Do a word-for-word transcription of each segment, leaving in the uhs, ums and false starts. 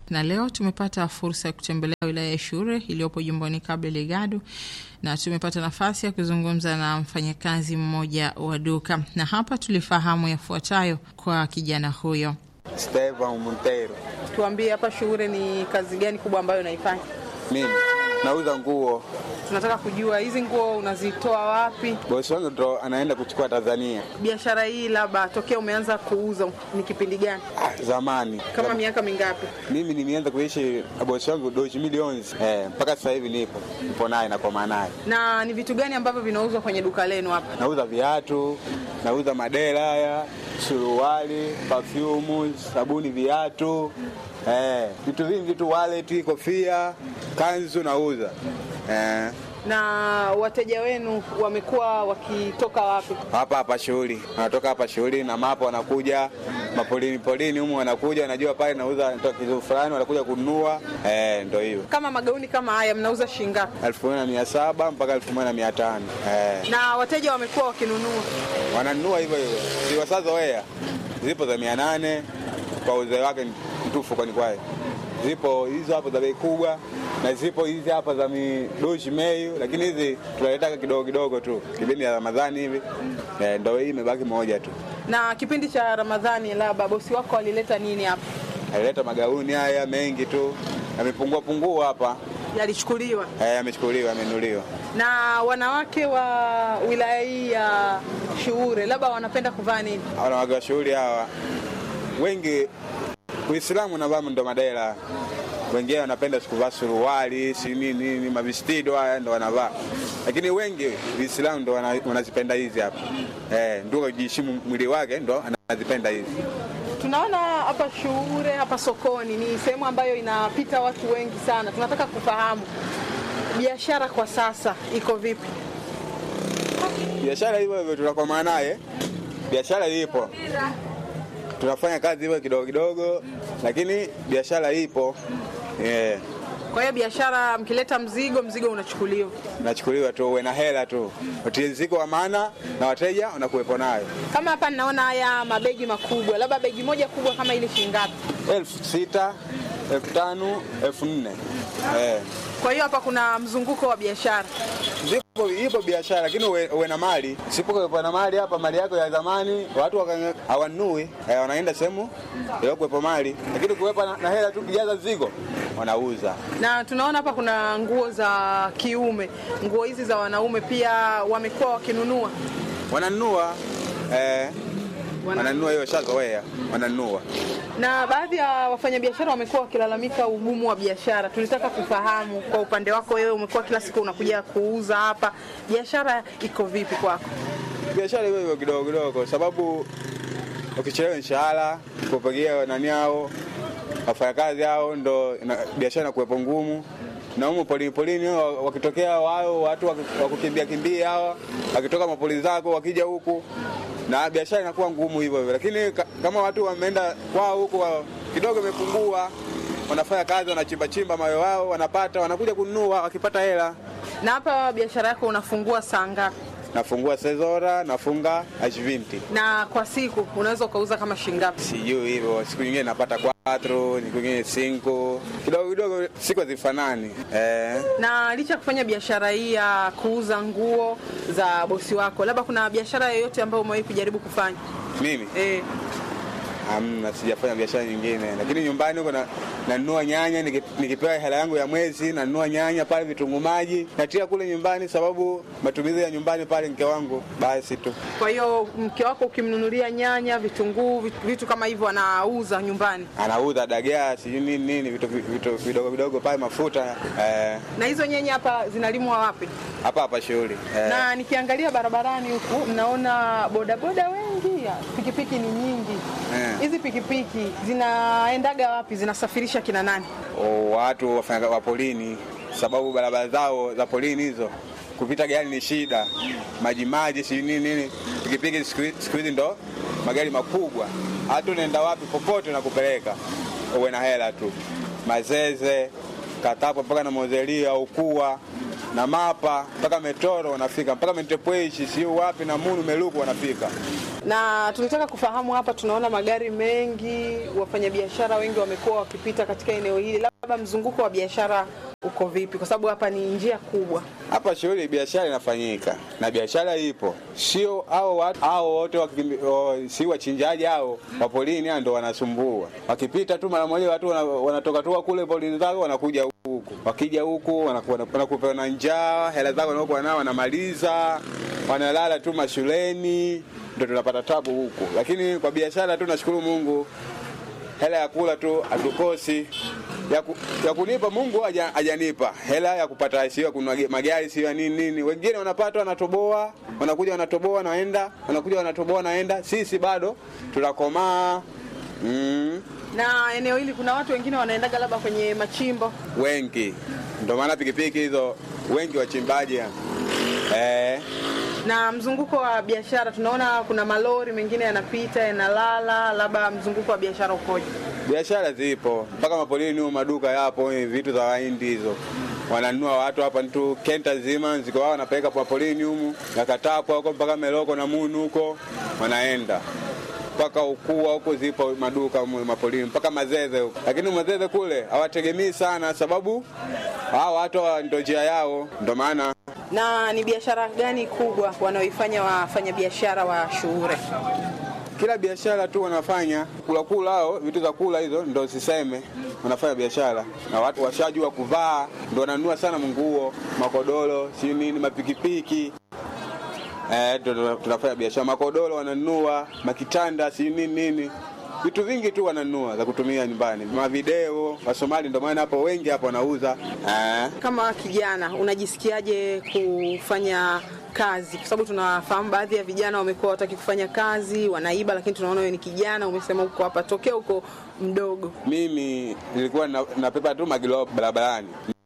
Na leo tumepata fursa ya kutembelea wilaya ya Shure iliyopo jimboni Cabo Delgado, na tumepata nafasi ya kuzungumza na mfanyakazi mmoja wa duka, na hapa tulifahamu yafuatayo kwa kijana huyo. Esteban Montero. Tuambie, hapa Shure ni kazi gani kubwa ambayo unaifanya? Mimi nauza nguo. Tunataka kujua hizi nguo unazitoa wapi? Bosi wangu ndo anaenda kuchukua Tanzania. Biashara hii labda tokea umeanza kuuza ni kipindi gani? Ah, zamani. Kama Zam... miaka mingapi? Mimi nimeanza kuishi na bosi wangu doji milioni. Eh, mpaka sasa hivi nipo. Nipo naye na kwa maana naye. Na ni vitu gani ambavyo vinauzwa kwenye duka lenu hapa? Nauza viatu, nauza madera haya, suruali, perfume, sabuni, viatu. Eh, vitu vingi, vitu wallet, kofia, kanzu nauza. Eh. Na wateja wenu wamekuwa wakitoka wapi? Hapa hapa Shughuli. Wanatoka hapa Shughuli na mapo wanakuja mapolini polini humu, wanakuja wanajua pale nauza nitoka kitu fulani, wanakuja kununua. Eh, ndio hiyo. Kama magauni kama haya mnauza shilingi ngapi? elfu moja na mia saba mpaka elfu moja na mia tano. Eh. Na wateja wamekuwa wakinunua. Wananunua hivyo hivyo. Si wasazoea. Zipo za mia nane kwa uzee wake mtufu kwani kwae. Zipo hizo hapo za bei kubwa na zipo hizi hapa za midoshi meyu, lakini hizi tunaleta kidogo kidogo tu. Kipindi ya Ramadhani hivi eh, ndio hii imebaki moja tu. Na kipindi cha Ramadhani labda bosi wako alileta nini hapa? Alileta magauni haya mengi tu. Yamepungua pungua hapa. Yalichukuliwa? Eh, yamechukuliwa, yamenuliwa. Na wanawake wa wilaya hii ya Shure labda wanapenda kuvaa nini? Wanawake wa Shure hawa wengi Uislamu na vaa ndo madela. Wengine wanapenda kuvaa suruali, si nini nini, mavestido haya ndo wanavaa. Lakini wengi Uislamu ndo wanazipenda hizi hapa. Eh, ndio kujiheshimu mwili wake ndo anazipenda hizi. Tunaona hapa Shure, hapa sokoni ni sehemu ambayo inapita watu wengi sana. Tunataka kufahamu biashara kwa sasa iko vipi? Biashara hivyo hivyo tunakuwa maana naye. Biashara ipo. Tunafanya kazi hivyo kidogo kidogo, lakini biashara ipo. Yeah. Kwa hiyo biashara mkileta mzigo, mzigo unachukuliwa. Unachukuliwa tu, uwe na hela tu. Mzigo wa maana na wateja unakuwepo nayo. Kama hapa ninaona haya mabegi makubwa, labda begi moja kubwa kama ile shilingi ngapi? elfu sita, elfu tano, elfu nne. Eh. Kwa hiyo hapa kuna mzunguko wa biashara. Zipo ipo biashara, lakini uwe, uwe na mali. Sipo na mali hapa, mali yako ya zamani watu hawanui, eh, wanaenda sehemu ile kuwepo mali, lakini kuwepo na, na hela tu kijaza zigo wanauza. Na tunaona hapa kuna nguo za kiume, nguo hizi za wanaume pia wamekuwa wakinunua. Wananunua eh wananunua hiyo shazoea, wananunua. Na baadhi ya wafanyabiashara wamekuwa wakilalamika ugumu wa biashara. Tulitaka kufahamu kwa upande wako wewe, umekuwa kila siku unakuja kuuza hapa. Biashara iko vipi kwako? Biashara hiyo hiyo kidogo kidogo, sababu ukichelewa mshahara, kupigia nani hao, wafanyakazi hao ndo biashara inakuwa ngumu. Na huko polini polini wakitokea wao watu wakukimbia kimbia hawa, wakitoka mapolisi zako wakija huku na biashara inakuwa ngumu hivyo hivyo. Lakini kama watu wameenda kwao huko kidogo imepungua, wanafanya kazi, wanachimba chimba mawe wao, wanapata, wanakuja kununua wakipata hela. Na hapa biashara yako unafungua saa ngapi? Nafungua sezora, nafunga ishirini. Na kwa siku unaweza ukauza kama shilingi ngapi? Sijui hivyo. Siku nyingine napata quattro, siku nyingine cinco. Kidogo kidogo siku hazifanani. Eh. Na licha kufanya biashara hii ya kuuza nguo za bosi wako, labda kuna biashara yoyote ambayo umewahi kujaribu kufanya? Mimi? Eh. Hamna, sijafanya biashara nyingine. Lakini nyumbani huko na nanunua nyanya, nikipewa hela yangu ya mwezi nanunua nyanya pale, vitunguu maji natia kule nyumbani, sababu matumizi ya nyumbani pale mke wangu basi tu. Kwa hiyo mke wako ukimnunulia nyanya, vitunguu, vitu kama hivyo anauza nyumbani? Anauza dagaa, sijui nini nini, vitu vitu vidogo vidogo pale, mafuta. Eh. Na hizo nyanya hapa zinalimwa wapi? Hapa hapa Shughuli. Eh. Na nikiangalia barabarani huku naona bodaboda wengi, pikipiki ni nyingi. Hizi eh, pikipiki zinaendaga wapi? Zinasafirisha kina nani? Oh, watu wafanya wa polini, sababu barabara zao za polini hizo kupita gari ni shida. Maji maji si nini nini. Pikipiki siku hizi ndo magari makubwa. Hata unaenda wapi popote na kupeleka. Uwe na hela tu. Mazeze, Katapo mpaka na Mozelia au Kuwa. na Mapa mpaka Metoro wanafika, mpaka Mentepweshi sio wapi na Munu Meluku wanafika. Na tulitaka kufahamu hapa, tunaona magari mengi, wafanyabiashara wengi wamekuwa wakipita katika eneo hili, labda mzunguko wa biashara uko vipi? Kwa sababu hapa ni njia kubwa. Hapa shughuli biashara inafanyika na biashara ipo, sio hao watu hao wote si wachinjaji hao wa polini ndio wanasumbua. Wakipita tu mara moja watu wanatoka tu kule polini zao wanakuja huku, wakija huku wanakuwa na njaa, hela zao wanaokuwa nao wanamaliza, wanalala tu mashuleni, ndio tunapata tabu huku. Lakini kwa biashara tu nashukuru Mungu, hela ya kula tu hatukosi. Ya, ku, ya kunipa Mungu hajanipa hela ya kupata sio kununua magari sio nini nini. Wengine wanapata wanatoboa, wanakuja wanatoboa naenda, wanakuja wanatoboa naenda. Sisi bado tunakomaa. Mm. Na eneo hili kuna watu wengine wanaendaga labda kwenye machimbo. Wengi. Ndio maana pikipiki hizo wengi wachimbaji. Eh. Na mzunguko wa biashara tunaona kuna malori mengine yanapita yanalala, labda mzunguko wa biashara ukoje? Biashara zipo mpaka mapolini huko, maduka yapo, vitu za Wahindi hizo wananunua watu hapa tu, kenta zima ziko wao wanapeleka kwa polini huko, na Katapwa huko mpaka Meloko na Munu huko wanaenda mpaka Ukua huko, zipo maduka mapolini mpaka Mazeze huko. Lakini Mazeze kule hawategemei sana, sababu hao watu ndio njia yao, ndio maana. Na ni biashara gani kubwa wanaoifanya wafanya biashara wa Shuure? Kila biashara tu wanafanya kula kula hao, vitu za kula hizo ndio siseme wanafanya biashara. Na watu washajua kuvaa ndio wananunua sana nguo, makodoro, si nini, mapikipiki. Eh, tunafanya biashara, makodoro wananunua, makitanda, si nini nini. Vitu vingi tu wananunua za kutumia nyumbani. Mavideo, Wasomali ndio maana hapo wengi hapo wanauza. Eh. Kama kijana unajisikiaje kufanya kazi? Kwa sababu tunafahamu baadhi ya vijana wamekuwa wataki kufanya kazi, wanaiba, lakini tunaona wewe ni kijana, umesema uko hapa tokea uko mdogo. Mimi nilikuwa na, napepa tu magilo barabarani.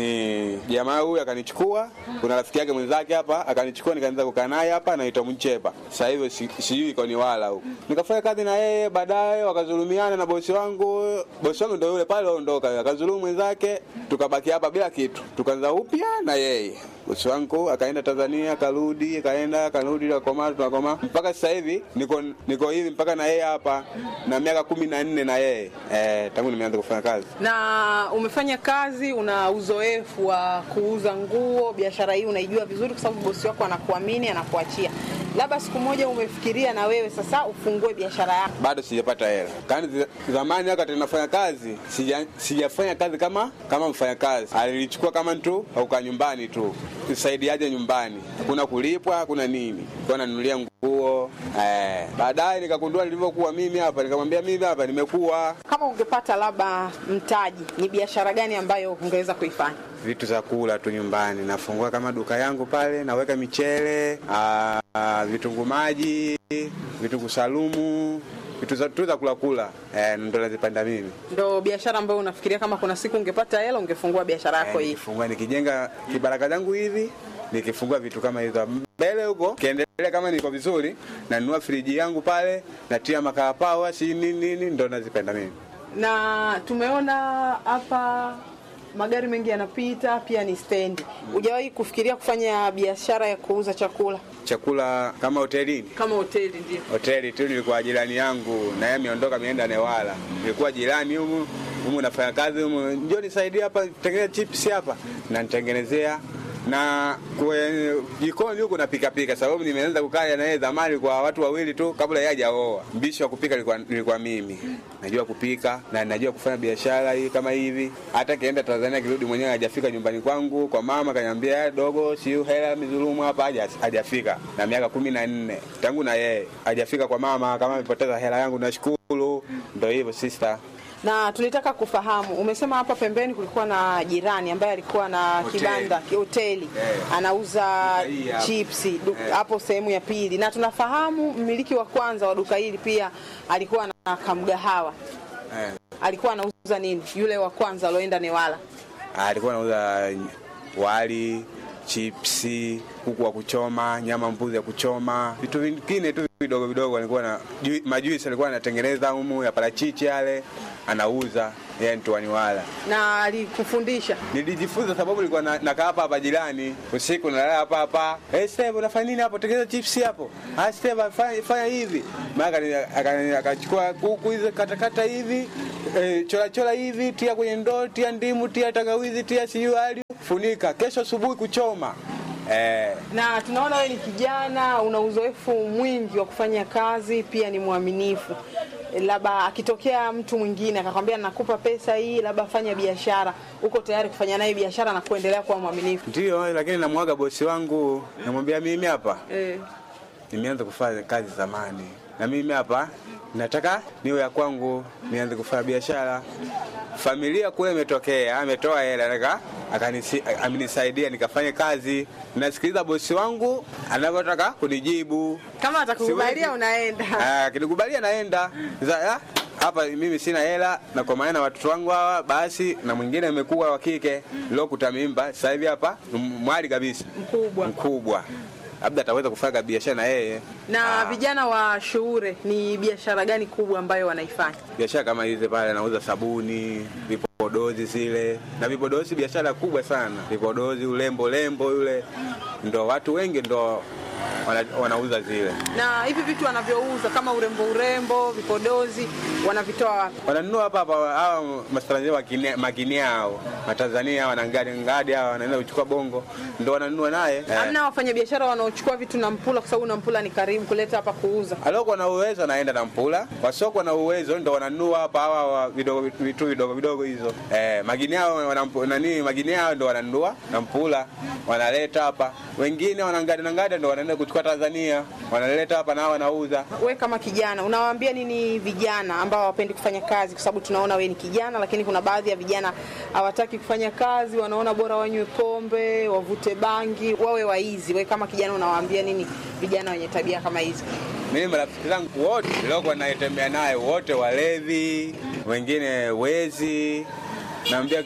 Ni jamaa huyu akanichukua, kuna rafiki yake mwenzake hapa akanichukua, nikaanza kukaa naye hapa, anaitwa Mchepa. Sasa hivi sijui iko ni wala huko. Nikafanya kazi na yeye, baadaye wakazulumiana na bosi wangu. Bosi wangu ndio yule pale aondoka, akazulumu mwenzake, tukabaki hapa bila kitu. Tukaanza upya na yeye. Bosi wangu akaenda Tanzania, akarudi, akaenda, akarudi, akakoma, tunakoma. Mpaka sasa hivi niko niko hivi mpaka na yeye hapa na miaka kumi na nne na yeye. Eh, tangu nimeanza kufanya kazi. Na umefanya kazi, una uzoefu wa kuuza nguo, biashara hii unaijua vizuri kwa sababu bosi wako anakuamini, anakuachia. Labda siku moja umefikiria na wewe sasa ufungue biashara yako? Bado sijapata hela. Kani zamani wakati ninafanya kazi, sija sijafanya kazi kama kama mfanya kazi. Alinichukua kama mtu au nyumbani tu. Nisaidiaje nyumbani? Hakuna kulipwa, hakuna nini. Kwa nanunulia nguo. Eh, baadaye nikagundua nilivyokuwa mimi hapa, nikamwambia mimi hapa nimekuwa. Kama ungepata labda mtaji, ni biashara gani ambayo ungeweza kuifanya? Vitu za kula tu nyumbani. Nafungua kama duka yangu pale, naweka michele, aa, vitunguu maji, vitunguu salumu, vitu za tu za kula kula. Eh, ndio nazipanda mimi. Ndio biashara ambayo unafikiria kama kuna siku ungepata hela ungefungua biashara yako hii? Eh, nifungua nikijenga kibaraka zangu hivi, nikifungua vitu kama hizo. Mbele huko kiendelea kama niko vizuri, nanunua friji yangu pale, natia makaa pawa, si nini nini, ndio nazipenda mimi. Na tumeona hapa magari mengi yanapita, pia ni stendi. Hujawahi kufikiria kufanya biashara ya kuuza chakula? Chakula kama hotelini? Kama hoteli ndio. Hoteli tu nilikuwa jirani yangu, na yeye ameondoka ameenda Newala. Nilikuwa jirani humu, humu nafanya kazi humu. Njoo nisaidie hapa tengeneza chips hapa. Na nitengenezea na kwenye jikoni huko napika pika, sababu nimeanza kukaa na yeye zamani kwa watu wawili tu kabla yeye hajaoa. Mbishi wa kupika nilikuwa nilikuwa mimi. Najua kupika na najua kufanya biashara hii kama hivi. Hata kienda Tanzania kirudi mwenyewe hajafika nyumbani kwangu kwa mama, kaniambia dogo si hela mizulumu hapa, hajafika. Na miaka kumi na nne tangu na yeye hajafika kwa mama, kama amepoteza hela yangu nashukuru. Ndio hivyo sister. Na tulitaka kufahamu, umesema hapa pembeni kulikuwa na jirani ambaye alikuwa na hotel, kibanda, hoteli, yeah, anauza yeah, chipsi hapo, yeah, sehemu ya pili. Na tunafahamu mmiliki wa kwanza wa duka hili pia alikuwa na kamgahawa. Yeah. Alikuwa anauza nini? Yule wa kwanza aloenda Newala. Alikuwa anauza wali, chipsi, kuku wa kuchoma, nyama mbuzi ya kuchoma, vitu vingine tu vidogo vidogo. Alikuwa na majuisi alikuwa anatengeneza humu ya parachichi yale. anauza yeye mtuani wala. Na alikufundisha? Nilijifunza sababu nilikuwa nakaa hapa hapa jirani. Usiku nalala hapa hapa. Eh, Steve unafanya nini hapo? Tengeneza chips hapo. Ah, Steve fanya fanya hivi. Maana akachukua kuku hizo katakata hivi, eh, chola chola hivi, tia kwenye ndoo, tia ndimu, tia tangawizi, tia siyo ali, funika. Kesho asubuhi kuchoma. Eh. Na tunaona wewe ni kijana, una uzoefu mwingi wa kufanya kazi, pia ni mwaminifu. Labda akitokea mtu mwingine akakwambia nakupa pesa hii, labda fanya biashara, uko tayari kufanya naye biashara na kuendelea kuwa mwaminifu? Ndio, lakini namwaga bosi wangu, namwambia mimi hapa eh nimeanza kufanya kazi zamani, na mimi hapa nataka niwe ya kwangu, nianze kufanya biashara. Familia kule imetokea, ametoa hela nataka akanisaidia nikafanye kazi. Nasikiliza bosi wangu anavyotaka kunijibu. Kama atakukubalia unaenda. Ah, kinikubalia naenda. Sasa hapa mimi sina hela na kwa maana watoto wangu hawa basi, na mwingine amekuwa wa kike leo kutamimba. Sasa hivi hapa mwali kabisa. Mkubwa. Mkubwa. Labda ataweza kufanya biashara na yeye. Na vijana wa Shure ni biashara gani kubwa ambayo wanaifanya? Biashara kama hizi pale, anauza sabuni, vipodozi zile. Na vipodozi biashara kubwa sana. Vipodozi, ulembo lembo yule. Ndio watu wengi ndio wana, wanauza zile. Na hivi vitu wanavyouza kama urembo urembo, vipodozi, wanavitoa wapi? Wananunua hapa hapa hao mastanzania wa makini hao. Matanzania wanangadi ngadi hao wanaenda kuchukua Bongo, ndio wananunua naye. Hamna wafanya biashara wanaochukua vitu na Mpula kwa sababu na Mpula ni karibu kuleta hapa kuuza. Aloko na uwezo anaenda na Mpula, wasoko na uwezo ndio wananunua hapa hawa vidogo vitu vidogo vidogo hizo. Eh, magini hao wanampo nani magini hao ndio wananunua na Mpula wanaleta hapa. Wengine wanangadi na ngadi ndio wanaenda kuchukua Tanzania, wanaleta hapa na wanauza. Wewe kama kijana unawaambia nini vijana ambao hawapendi kufanya kazi, kwa sababu tunaona wewe ni kijana lakini kuna baadhi ya vijana hawataki kufanya kazi, wanaona bora wanywe pombe, wavute bangi, wawe waizi. Wewe kama kijana unawaambia nini vijana wenye tabia kama hizo? Mimi marafiki zangu wote nilikuwa naitembea naye wote walevi, wengine wezi. Naambia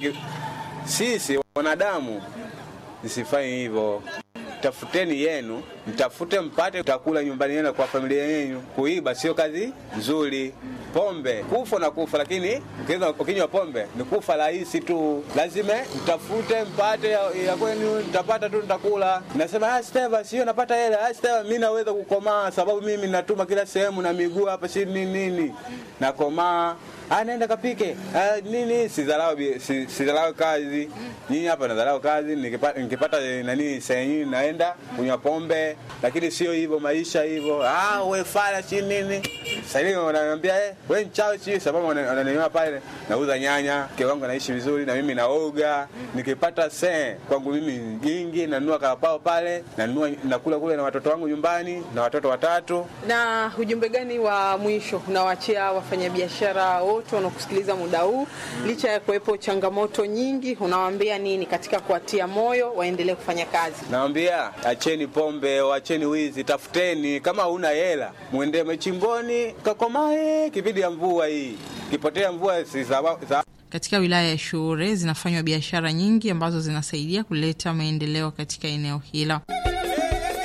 sisi wanadamu msifanye hivyo. Tafuteni yenu, mtafute mpate utakula nyumbani yenu kwa familia yenu. Kuiba sio kazi nzuri. Pombe kufa na kufa, lakini ukinywa pombe ni kufa rahisi tu. Lazima mtafute mpate ya, ya kwenu, mtapata tu nitakula. Nasema ah Steva sio napata hela. Ah Steva mimi naweza kukomaa sababu mimi natuma kila sehemu na miguu hapa si nini nini. Nakomaa. Ah naenda kapike. Ah nini sidharau si, sidharau kazi. Nyinyi hapa nadharau kazi, nikipata nikipata nani sehemu naenda kunywa pombe, lakini sio hivyo maisha hivyo. Ah wewe fala si nini. Sasa hivi wananiambia eh wewe mchao si sababu wananiona pale nauza nyanya, mke wangu anaishi vizuri na mimi naoga, nikipata sen kwangu mimi jingi nanunua karapao pale, nanunua nakula kule na watoto wangu nyumbani na watoto watatu. Na ujumbe gani wa mwisho unawaachia wafanyabiashara wote wanaokusikiliza muda huu, licha ya kuwepo changamoto nyingi, unawaambia nini katika kuatia moyo waendelee kufanya kazi? Naambia acheni pombe, acheni wizi, tafuteni. Kama huna hela muende machimboni kakomae kipindi ya mvua hii. Kipotea mvua si sababu. Katika wilaya ya Shure zinafanywa biashara nyingi ambazo zinasaidia kuleta maendeleo katika eneo hilo.